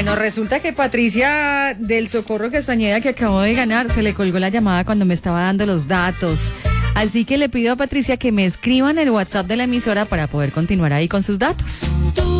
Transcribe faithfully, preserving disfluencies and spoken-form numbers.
Bueno, resulta que Patricia del Socorro Castañeda, que acabó de ganar, se le colgó la llamada cuando me estaba dando los datos. Así que le pido a Patricia que me escriban el WhatsApp de la emisora para poder continuar ahí con sus datos.